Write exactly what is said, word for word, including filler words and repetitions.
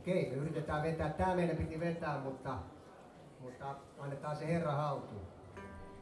Okei, me yritetään vetää. Tää meidän piti vetää, mutta, mutta annetaan se herra haltuun.